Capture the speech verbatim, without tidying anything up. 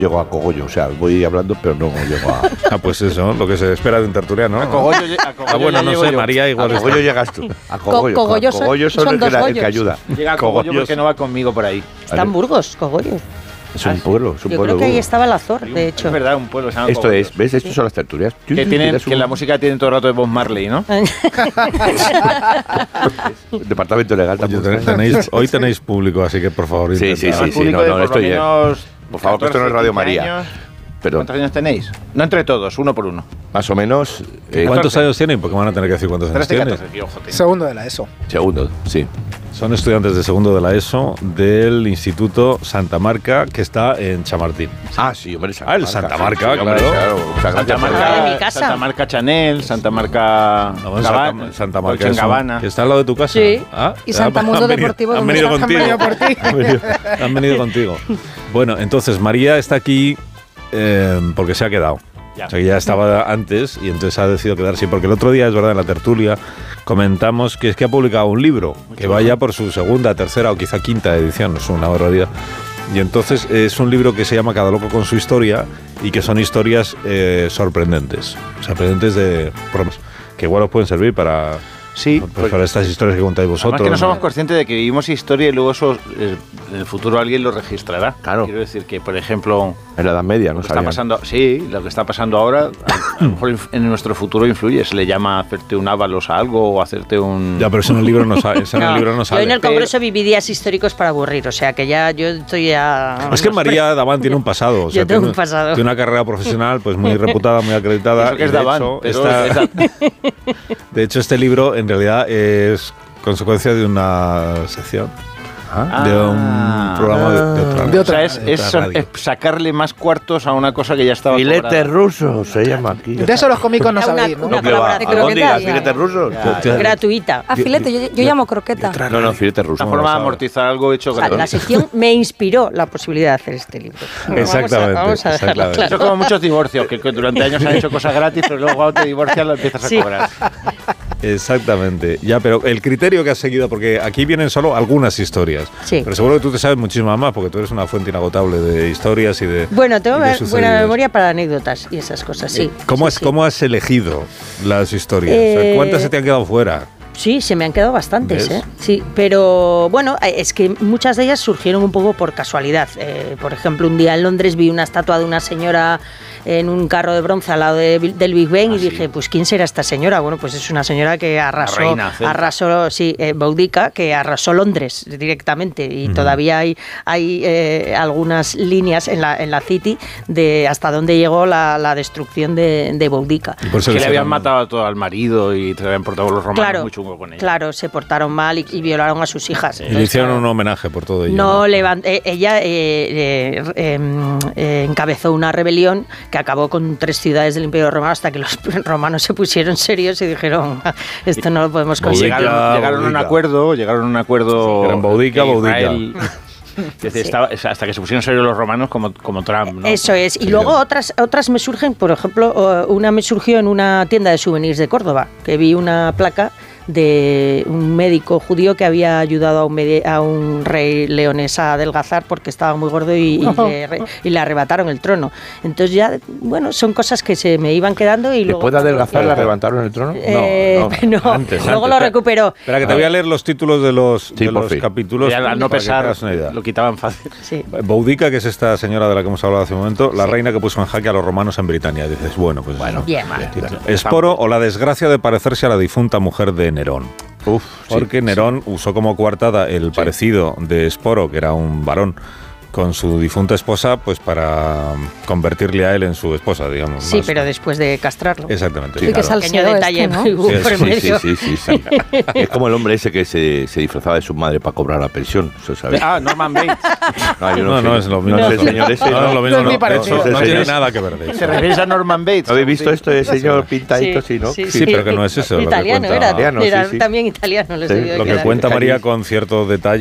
llego a cogollo, o sea, voy hablando, pero no llego a... Ah, pues eso, lo que se espera de un tertuliano. A cogollo, a cogollo ah, bueno, no sé, yo. María igual... A cogollo llegas tú. A cogollo, Co cogollo a cogollo son, son el, que dos la, el gollos. que ayuda. Llega a cogollo porque no va conmigo por ahí. Está en Burgos, Cogollo. Es un pueblo, es un Yo pueblo. creo que ahí duro. estaba el Azor, de hecho. Es verdad, un pueblo se llama Esto Cogollos. es, ¿ves? Estos son las tertulias. Que, tienen, un... que la música tiene todo el rato de Bob Marley, ¿no? Departamento legal Oye, también. tenéis, hoy tenéis público, así que por favor... Sí, sí, intentad. sí, sí, Público no, de no, por esto lo ya- menos Por favor, que esto no es Radio María. años. Perdón, ¿Cuántos años tenéis? No entre todos, uno por uno. más o menos... Eh, ¿Cuántos años tienen? Porque van a tener que decir cuántos años trece, tienen. catorce, tío, joder. Segundo de la ESO. Segundo, sí. Son estudiantes de segundo de la ESO del Instituto Santa Marca, que está en Chamartín. Ah, sí, hombre, Santa Ah, el Marca, Santa sí, Marca, sí, hombre, claro. Muchas Santa gracias por- Ah, de mi Marca, casa. Santa Marca Chanel, Santa Marca No, en Gabbana, Santa, Santa Marca Dolce es un- Gabbana. que está al lado de tu casa. Sí. Ah, Y Santa ah, Mundo han venido- Deportivo, Han donde venido estás contigo. tan venido por ti. Han venido, han venido contigo. Bueno, entonces María está aquí eh, porque se ha quedado. Ya. O sea, que ya estaba antes y entonces ha decidido quedarse. Porque el otro día, es verdad, en la tertulia comentamos que es que ha publicado un libro que vaya por su segunda, tercera o quizá quinta edición, es una barbaridad. Y entonces es un libro que se llama Cada loco con su historia y que son historias eh, sorprendentes. Sorprendentes de bromas, que igual os pueden servir para, Sí, pues, pues, para estas historias que contáis vosotros. además que no somos ¿no? conscientes de que vivimos historia y luego eso eh, en el futuro alguien lo registrará. Claro. Quiero decir que, por ejemplo, En la Edad Media, lo ¿no? que está sabían. pasando, sí, lo que está pasando ahora, a, a lo mejor inf- en nuestro futuro influye. Se le llama hacerte un ábalos a algo o hacerte un. Ya, pero eso en el libro no sale. Eso en el libro no yo sale. en el Congreso viví días históricos para aburrir, o sea que ya yo estoy ya... Es que María Daván tiene un pasado. O sea, Yo tengo tiene, un pasado. Tiene una carrera profesional pues muy reputada, muy acreditada. Eso que y es de Daván, hecho, pero esta- es da- de hecho, este libro en realidad es consecuencia de una sección, Ah. de un programa de, de otra, De O otra- sea, es, de es, otra radio. es sacarle más cuartos a una cosa que ya estaba Filete cobrada. ruso se llama aquí. De eso los cómicos no Una- sabéis, ¿no? una No, que va. colaboración. ¿Albóndigas, Croquetas. filetes rusos? Ya, gratuita. Ah, filete, yo, yo llamo croqueta. No, no, filete ruso. Una forma de amortizar algo hecho O sea, gratuito. la sección me inspiró la posibilidad de hacer este libro. Exactamente, Vamos a, vamos a dejarlo exactamente. Eso claro. es como muchos divorcios, que que durante años han hecho cosas gratis, pero luego cuando te divorcias lo empiezas a Sí. cobrar. Exactamente. Ya, pero el criterio que has seguido, porque aquí vienen solo algunas historias. Sí. Pero seguro que tú te sabes muchísimas más, porque tú eres una fuente inagotable de historias y de. Bueno, tengo y de buena sucedidos. memoria para anécdotas y esas cosas, sí. ¿Cómo, Sí, has, sí. ¿Cómo has elegido las historias? O sea, Eh, ¿cuántas se te han quedado fuera? Sí, se me han quedado bastantes, ¿Ves? ¿eh? Sí, pero bueno, eh, es que muchas de ellas surgieron un poco por casualidad. Eh, por ejemplo, un día en Londres vi una estatua de una señora en un carro de bronce al lado de- del Big Ben Ah, y sí. dije, pues ¿quién será esta señora? Bueno, pues es una señora que arrasó, reina celta. arrasó, sí, eh, Boudica, que arrasó Londres directamente y todavía hay, hay eh, algunas líneas en la, en la City de hasta dónde llegó la, la destrucción de, de Boudica. Y por eso Que le se habían llaman- matado a todo al marido y se habían portado los romanos Claro, muy chungo con ella. claro, se portaron mal y, y violaron a sus hijas. Y le Entonces, hicieron claro, un homenaje por todo ello. No levan- eh, ella eh, eh, eh, eh, encabezó una rebelión que acabó con tres ciudades del Imperio Romano hasta que los romanos se pusieron serios y dijeron esto no lo podemos Pues conseguir. Boudica, llegaron, llegaron a un Boudica. acuerdo, llegaron a un acuerdo. Eran Boudica, que Boudica. Israel- Desde estaba- hasta que se pusieron serios los romanos como, como Trump, ¿no? Eso es. Y Sí. luego otras otras me surgen, por ejemplo, eh, una me surgió en una tienda de souvenirs de Córdoba, que vi una placa de un médico judío que había ayudado a un, medi- a un rey leonés a adelgazar porque estaba muy gordo y, y le, re- y le arrebataron el trono. Entonces ya, bueno, son cosas que se me iban quedando y luego... ¿Después de adelgazar la levantaron el trono? Eh, no, antes, luego antes. lo recuperó. Espera, que te voy a leer los títulos de los, Sí, de por los fin. capítulos. Y al, al no para que te pesar, hagas una idea. lo quitaban fácil. Sí. Boudica, que es esta señora de la que hemos hablado hace un momento, la reina que puso en jaque a los romanos en Britania. Dices, bueno, pues bueno. Bien. Esporo o la desgracia de parecerse a la difunta mujer de Nerón. Uf, Porque sí, Nerón usó como coartada el parecido de Esporo, que era un varón, con su difunta esposa, pues para convertirle a él en su esposa, digamos. Sí, más- pero después de castrarlo. Exactamente. Sí, que claro. sal- Pequeño Salseo detalle, este, ¿no? ¿no? Hubo Sí, por sí, medio. sí, sí, sí, sí. Es como el hombre ese que se, se disfrazaba de su madre para cobrar la pensión. ¿Eso sabes? Ah, Norman Bates. No, yo No, sé. no es lo mismo. No es el señor ese. No, es lo mismo, No es no. muy De parecido. hecho, no Ese tiene señor- nada que ver de ¿Te eso. refieres a Norman Bates? ¿Habéis visto esto de señor pintadito? Sí, ¿no? Sí, Sí, pero que no es eso lo que Italiano cuenta- era, Italiano, era sí, sí. también italiano. les Sí, digo lo Lo que que era. cuenta Calle. María con cierto detalle